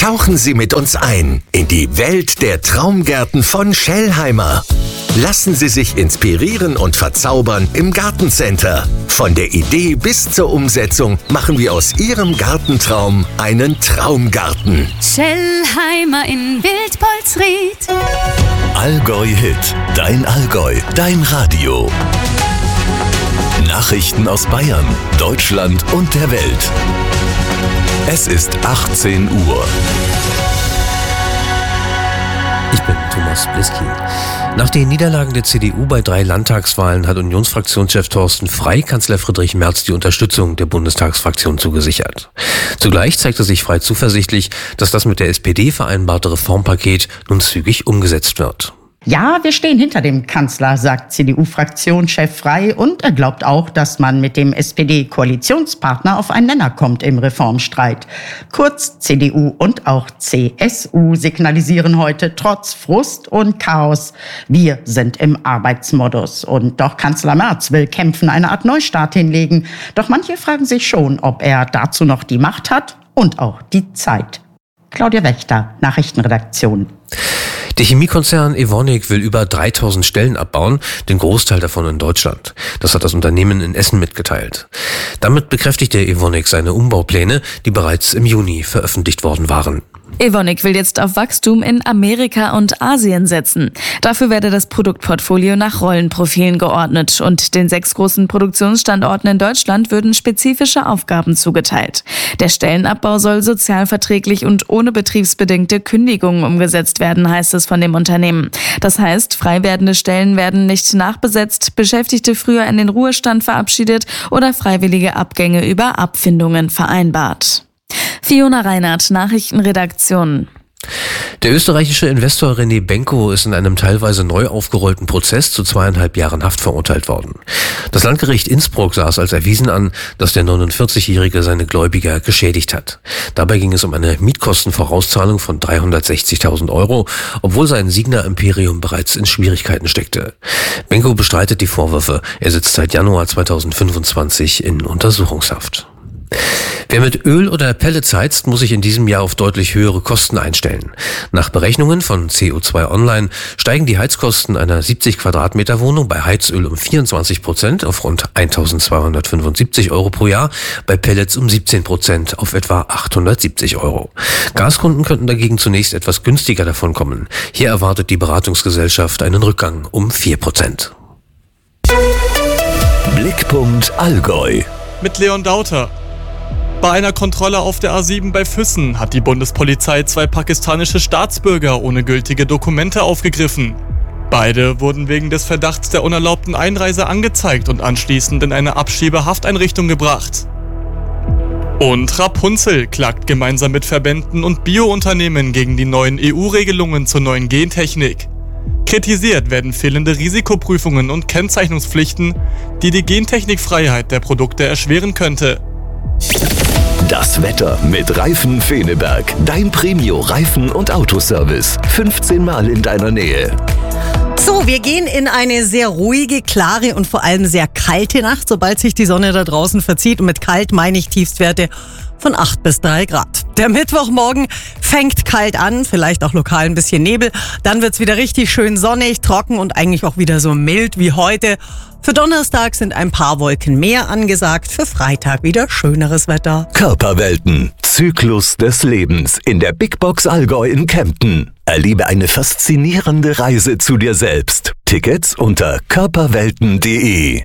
Tauchen Sie mit uns ein in die Welt der Traumgärten von Schellheimer. Lassen Sie sich inspirieren und verzaubern im Gartencenter. Von der Idee bis zur Umsetzung machen wir aus Ihrem Gartentraum einen Traumgarten. Schellheimer in Wildpolsried. Allgäu Hit, dein Allgäu, dein Radio. Nachrichten aus Bayern, Deutschland und der Welt. Es ist 18 Uhr. Ich bin Thomas Bliski. Nach den Niederlagen der CDU bei 3 Landtagswahlen hat Unionsfraktionschef Thorsten Frey Kanzler Friedrich Merz die Unterstützung der Bundestagsfraktion zugesichert. Zugleich zeigte sich Frey zuversichtlich, dass das mit der SPD vereinbarte Reformpaket nun zügig umgesetzt wird. Ja, wir stehen hinter dem Kanzler, sagt CDU-Fraktionschef Frey, und er glaubt auch, dass man mit dem SPD-Koalitionspartner auf einen Nenner kommt im Reformstreit. Kurz, CDU und auch CSU signalisieren heute trotz Frust und Chaos: Wir sind im Arbeitsmodus. Und doch Kanzler Merz will kämpfen, eine Art Neustart hinlegen. Doch manche fragen sich schon, ob er dazu noch die Macht hat und auch die Zeit. Claudia Wächter, Nachrichtenredaktion. Der Chemiekonzern Evonik will über 3000 Stellen abbauen, den Großteil davon in Deutschland. Das hat das Unternehmen in Essen mitgeteilt. Damit bekräftigt der Evonik seine Umbaupläne, die bereits im Juni veröffentlicht worden waren. Evonik will jetzt auf Wachstum in Amerika und Asien setzen. Dafür werde das Produktportfolio nach Rollenprofilen geordnet und den 6 großen Produktionsstandorten in Deutschland würden spezifische Aufgaben zugeteilt. Der Stellenabbau soll sozialverträglich und ohne betriebsbedingte Kündigungen umgesetzt werden, heißt es von dem Unternehmen. Das heißt, frei werdende Stellen werden nicht nachbesetzt, Beschäftigte früher in den Ruhestand verabschiedet oder freiwillige Abgänge über Abfindungen vereinbart. Fiona Reinhardt, Nachrichtenredaktion. Der österreichische Investor René Benko ist in einem teilweise neu aufgerollten Prozess zu 2,5 Jahren Haft verurteilt worden. Das Landgericht Innsbruck sah es als erwiesen an, dass der 49-Jährige seine Gläubiger geschädigt hat. Dabei ging es um eine Mietkostenvorauszahlung von 360.000 €, obwohl sein Signa-Imperium bereits in Schwierigkeiten steckte. Benko bestreitet die Vorwürfe. Er sitzt seit Januar 2025 in Untersuchungshaft. Wer mit Öl oder Pellets heizt, muss sich in diesem Jahr auf deutlich höhere Kosten einstellen. Nach Berechnungen von CO2 Online steigen die Heizkosten einer 70 Quadratmeter Wohnung bei Heizöl um 24% auf rund 1.275 € pro Jahr, bei Pellets um 17% auf etwa 870 €. Gaskunden könnten dagegen zunächst etwas günstiger davon kommen. Hier erwartet die Beratungsgesellschaft einen Rückgang um 4%. Blickpunkt Allgäu. Mit Leon Dauter. Bei einer Kontrolle auf der A7 bei Füssen hat die Bundespolizei 2 pakistanische Staatsbürger ohne gültige Dokumente aufgegriffen. Beide wurden wegen des Verdachts der unerlaubten Einreise angezeigt und anschließend in eine Abschiebehafteinrichtung gebracht. Und Rapunzel klagt gemeinsam mit Verbänden und Biounternehmen gegen die neuen EU-Regelungen zur neuen Gentechnik. Kritisiert werden fehlende Risikoprüfungen und Kennzeichnungspflichten, die die Gentechnikfreiheit der Produkte erschweren könnte. Das Wetter mit Reifen Feneberg. Dein Premio-Reifen- und Autoservice. 15 Mal in deiner Nähe. So, wir gehen in eine sehr ruhige, klare und vor allem sehr kalte Nacht, sobald sich die Sonne da draußen verzieht. Und mit kalt meine ich Tiefstwerte von 8 bis 3 Grad. Der Mittwochmorgen fängt kalt an, vielleicht auch lokal ein bisschen Nebel. Dann wird's wieder richtig schön sonnig, trocken und eigentlich auch wieder so mild wie heute. Für Donnerstag sind ein paar Wolken mehr angesagt, für Freitag wieder schöneres Wetter. Körperwelten. Zyklus des Lebens in der Big Box Allgäu in Kempten. Erlebe eine faszinierende Reise zu dir selbst. Tickets unter körperwelten.de.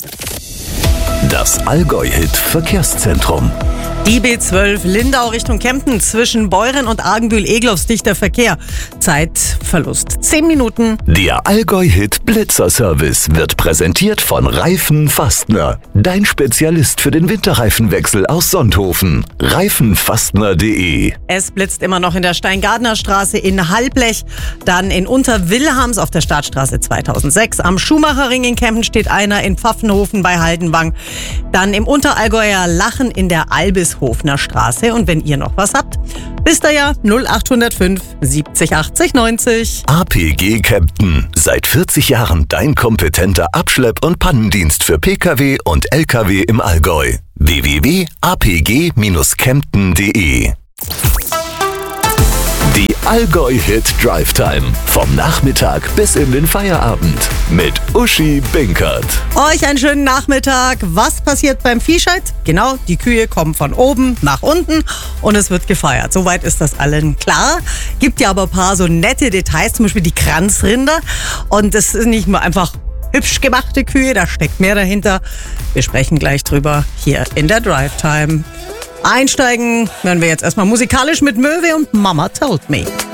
Das Allgäu-Hit Verkehrszentrum. Die B12 Lindau Richtung Kempten zwischen Beuren und Argenbühl-Egloffs dichter Verkehr. Zeitverlust 10 Minuten. Der Allgäu-Hit Blitzer-Service wird präsentiert von Reifen Fastner. Dein Spezialist für den Winterreifenwechsel aus Sonthofen. Reifenfastner.de. Es blitzt immer noch in der Steingartnerstraße in Halblech. Dann in Unterwillhams auf der Stadtstraße 2006. Am Schumacherring in Kempten steht einer, in Pfaffenhofen bei Haldenwang. Dann im Unterallgäuer Lachen in der Albishofner Straße. Und wenn ihr noch was habt, wisst ihr ja 0805 70 80 90. APG Kempten. Seit 40 Jahren dein kompetenter Abschlepp- und Pannendienst für Pkw und Lkw im Allgäu. www.apg-kempten.de Allgäu Hit Drive Time. Vom Nachmittag bis in den Feierabend. Mit Uschi Binkert. Euch einen schönen Nachmittag. Was passiert beim Viehscheid? Genau, die Kühe kommen von oben nach unten und es wird gefeiert. Soweit ist das allen klar. Gibt ja aber ein paar so nette Details, zum Beispiel die Kranzrinder. Und das ist nicht nur einfach hübsch gemachte Kühe, da steckt mehr dahinter. Wir sprechen gleich drüber hier in der Drive Time. Einsteigen werden wir jetzt erstmal musikalisch mit Möwe und Mama Told Me.